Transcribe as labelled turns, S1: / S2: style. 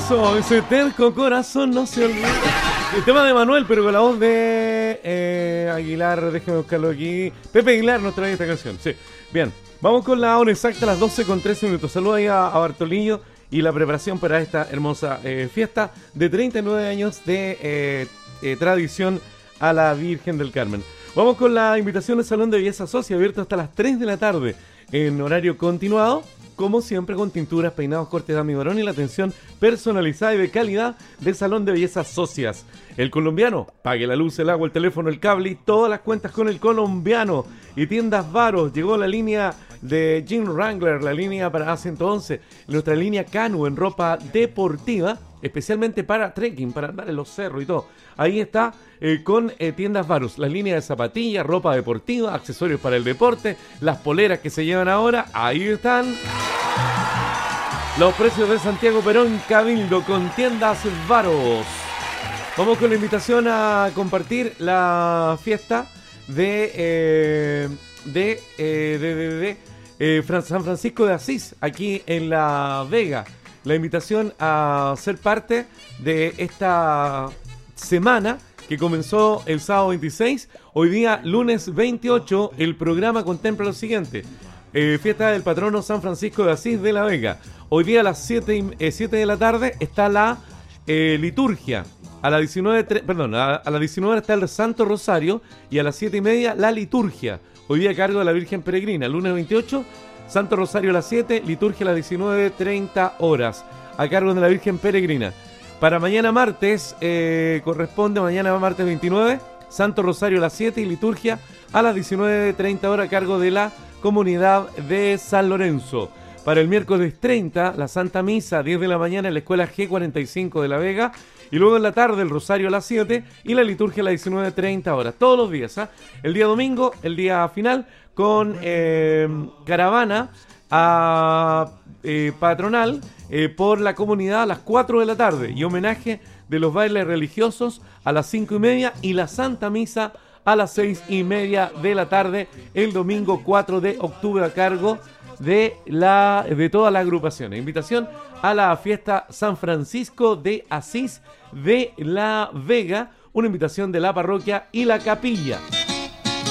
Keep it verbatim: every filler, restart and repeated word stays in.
S1: Eso, ese terco corazón no se olvida. El tema de Manuel, pero con la voz de eh, Aguilar, déjeme buscarlo aquí. Pepe Aguilar nos trae esta canción, sí. Bien, vamos con la hora exacta, las doce con trece minutos. Saludos ahí a, a Bartolillo y la preparación para esta hermosa eh, fiesta de treinta y nueve años de eh, eh, tradición a la Virgen del Carmen. Vamos con la invitación al Salón de Belleza Socia, abierto hasta las tres de la tarde en horario continuado. Como siempre, con tinturas, peinados, cortes de amivarón y la atención personalizada y de calidad del Salón de Belleza Socias. El colombiano, pague la luz, el agua, el teléfono, el cable y todas las cuentas con el colombiano. Y Tiendas Varos, llegó la línea de Jean Wrangler, la línea para A ciento once, nuestra línea Canu en ropa deportiva, especialmente para trekking, para andar en los cerros y todo. Ahí está eh, con eh, Tiendas Varos, la línea de zapatillas, ropa deportiva, accesorios para el deporte, las poleras que se llevan ahora, ahí están. Los precios de Santiago Perón Cabildo con Tiendas Varos. Vamos con la invitación a compartir la fiesta de eh, de, eh, de, de, de eh, San Francisco de Asís, aquí en La Vega. La invitación a ser parte de esta semana que comenzó el sábado veintiséis. Hoy día, lunes veintiocho, el programa contempla lo siguiente. Eh, fiesta del patrono San Francisco de Asís de La Vega. Hoy día a las siete de la tarde está la eh, liturgia. A las diecinueve, perdón, a, a las diecinueve está el Santo Rosario y a las siete y media la liturgia. Hoy día a cargo de la Virgen Peregrina. Lunes veintiocho, Santo Rosario a las siete, liturgia a las diecinueve treinta horas. A cargo de la Virgen Peregrina. Para mañana martes, eh, corresponde mañana martes veintinueve, Santo Rosario a las siete y liturgia a las diecinueve treinta horas a cargo de la Comunidad de San Lorenzo. Para el miércoles treinta, la Santa Misa, diez de la mañana en la Escuela G cuarenta y cinco de La Vega. Y luego en la tarde el Rosario a las siete y la liturgia a las diecinueve treinta horas. Todos los días, ¿eh? El día domingo, el día final, con eh, caravana a, eh, patronal eh, por la comunidad a las cuatro de la tarde. Y homenaje de los bailes religiosos a las cinco y media y la Santa Misa a las seis y media de la tarde el domingo cuatro de octubre a cargo de la de toda la agrupación. Invitación a la fiesta San Francisco de Asís de La Vega, una invitación de la parroquia y la capilla.